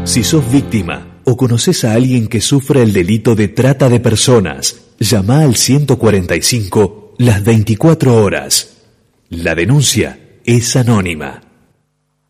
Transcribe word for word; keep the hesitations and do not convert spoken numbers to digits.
Si sos víctima o conoces a alguien que sufre el delito de trata de personas, llama al ciento cuarenta y cinco las veinticuatro horas. La denuncia es anónima.